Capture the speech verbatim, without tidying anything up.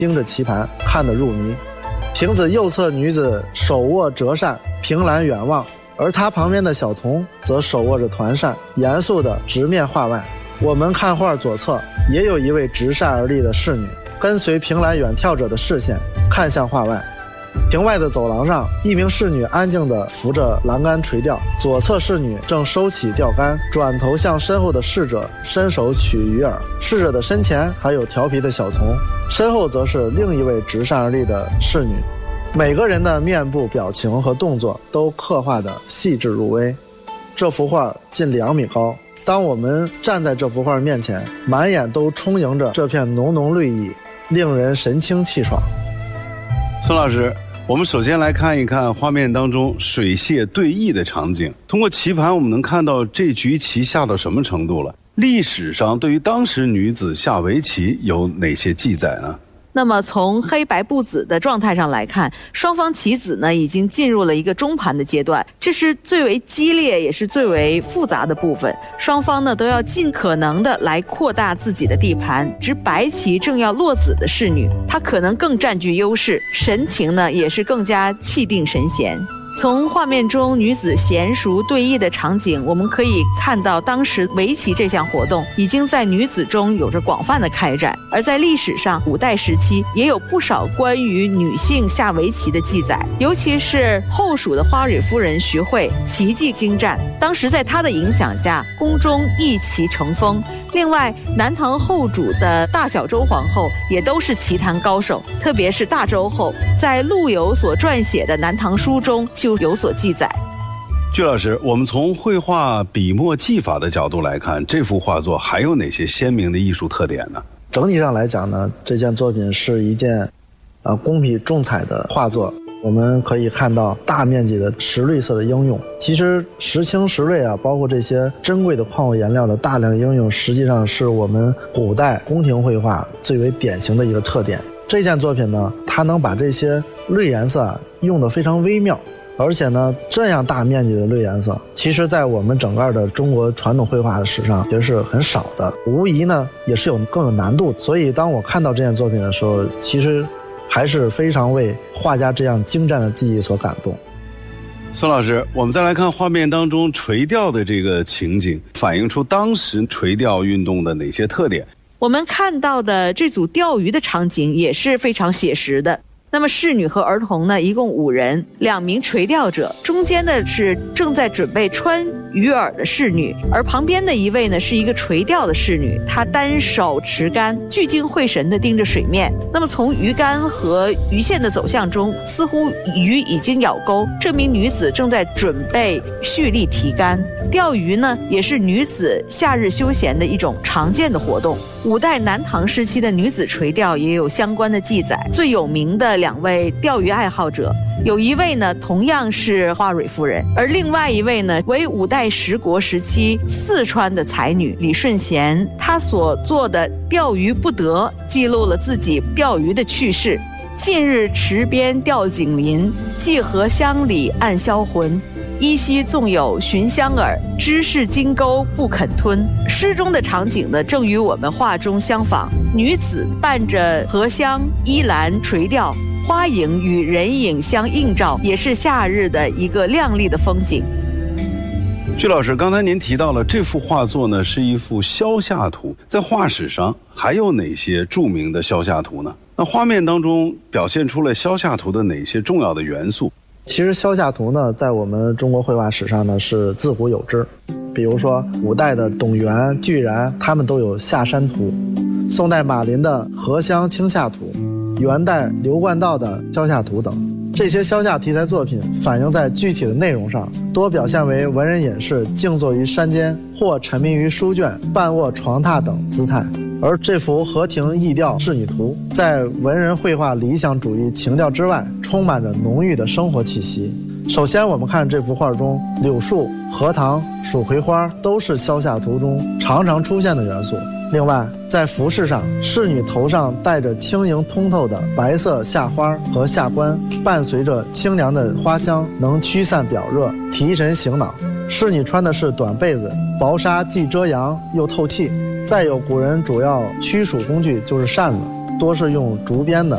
盯着棋盘看得入迷。瓶子右侧女子手握折扇，凭栏远望，而她旁边的小童则手握着团扇，严肃地直面画外。我们看画左侧也有一位直扇而立的侍女，跟随凭栏远眺者的视线看向画外。亭外的走廊上，一名侍女安静地扶着栏杆垂钓，左侧侍女正收起钓竿，转头向身后的侍者伸手取鱼饵。侍者的身前还有调皮的小童，身后则是另一位直扇而立的侍女。每个人的面部表情和动作都刻画得细致入微。这幅画近两米高，当我们站在这幅画面前，满眼都充盈着这片浓浓绿意，令人神清气爽。 孙老师，我们首先来看一看画面当中水榭对弈的场景。通过棋盘，我们能看到这局棋下到什么程度了？历史上对于当时女子下围棋有哪些记载呢？ 那么从黑白不子的状态上来看，双方棋子呢已经进入了一个中盘的阶段，这是最为激烈也是最为复杂的部分。双方呢都要尽可能的来扩大自己的地盘，指白棋正要落子的侍女，她可能更占据优势，神情呢也是更加气定神闲。从画面中女子娴熟对弈的场景，我们可以看到当时围棋这项活动已经在女子中有着广泛的开展，而在历史上古代时期也有不少关于女性下围棋的记载，尤其是后蜀的花蕊夫人徐慧棋技精湛，当时在她的影响下宫中弈棋成风。另外南唐后主的大小周皇后也都是棋坛高手，特别是大周后在陆游所撰写的南唐书中就有所记载。 具老师，我们从绘画笔墨技法的角度来看，这幅画作还有哪些鲜明的艺术特点呢？ 整体上来讲呢，这件作品是一件呃工笔重彩的画作。我们可以看到大面积的石绿色的应用，其实石青石绿啊，包括这些珍贵的矿物颜料的大量应用，实际上是我们古代宫廷绘画最为典型的一个特点。这件作品呢，它能把这些绿颜色啊用得非常微妙，而且呢，这样大面积的绿颜色，其实在我们整个的中国传统绘画的史上也是很少的，无疑呢也是有更有难度。所以当我看到这件作品的时候，其实还是非常为画家这样精湛的技艺所感动。 孙老师，我们再来看画面当中垂钓的这个情景，反映出当时垂钓运动的哪些特点？ 我们看到的这组钓鱼的场景也是非常写实的。那么侍女和儿童呢，一共五人，两名垂钓者，中间的是正在准备穿鱼饵的侍女，而旁边的一位呢是一个垂钓的侍女，她单手持竿，聚精会神地盯着水面。那么从鱼竿和鱼线的走向中，似乎鱼已经咬钩，这名女子正在准备蓄力提竿。钓鱼呢，也是女子夏日休闲的一种常见的活动。五代南唐时期的女子垂钓也有相关的记载，最有名的两位钓鱼爱好者，有一位呢同样是花蕊夫人，而另外一位呢为五代十国时期四川的才女李顺贤，她所做的钓鱼不得记录了自己钓鱼的趣事。近日池边钓景林，寄河乡里暗销魂，依稀纵有寻香饵，知是金钩不肯吞。诗中的场景呢，正与我们画中相仿，女子伴着荷香依栏垂钓，花影与人影相映照，也是夏日的一个亮丽的风景。 具老师，刚才您提到了这幅画作呢是一幅消夏图，在画史上还有哪些著名的消夏图呢？那画面当中表现出了消夏图的哪些重要的元素？ 其实消夏图呢，在我们中国绘画史上呢是自古有之，比如说五代的董源、巨然，他们都有夏山图；宋代马林的荷香清夏图，元代刘冠道的消夏图等。这些消夏题材作品反映在具体的内容上，多表现为文人隐士静坐于山间，或沉迷于书卷、半卧床榻等姿态。而这幅荷亭逸钓仕女图，在文人绘画理想主义情调之外，充满着浓郁的生活气息。首先我们看这幅画中，柳树、荷塘、蜀葵花都是消夏图中常常出现的元素。另外在服饰上，仕女头上戴着轻盈通透的白色夏花和夏冠，伴随着清凉的花香，能驱散表热，提神醒脑。仕女穿的是短被子，薄纱既遮阳又透气。再有古人主要驱暑工具就是扇子，多是用竹编的，